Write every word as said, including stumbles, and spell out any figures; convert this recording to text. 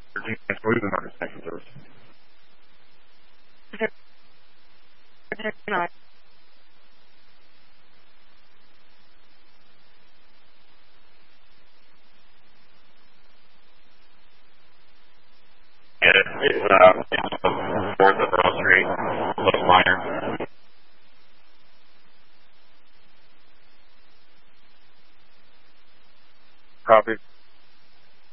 Losing our second service. Yeah, it's uh, it's north of Earl Street, Little Minor. Copy.